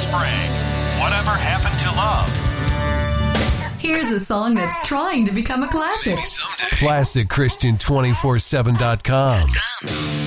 Sprague. Whatever Happened to Love? Here's a song that's trying to become a classic. Maybe someday. ClassicChristian247.com.